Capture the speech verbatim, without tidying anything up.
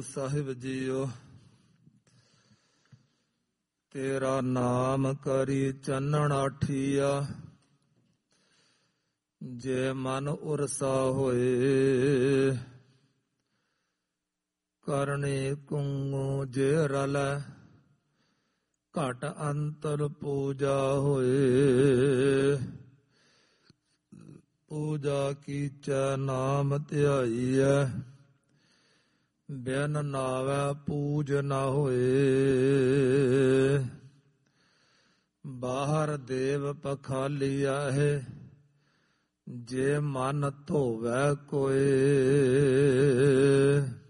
ਸਾਹਿਬ JIO, ਤੇਰਾ ਨਾਮ ਕਰੀ ਚੰਨਣ ਆਠੀਆ, ਜੇ ਮਨ ਉਰਸਾ ਹੋਏ। ਕਰਨੀ ਕੁੰਗੂ ਜੇ ਰਲੈ, ਘਟ ਅੰਤਰ ਪੂਜਾ ਹੋਏ। ਪੂਜਾ ਕੀਚੈ ਨਾਮ ਧਿਆਈਐ, ਬਿਨ ਨਾਵੈ ਪੂਜ ਨ ਹੋਏ। ਬਾਹਰ ਦੇਵ ਪਖਾਲੀਆ ਹੈ, ਜੇ ਮਨ ਧੋਵੈ ਕੋਏ।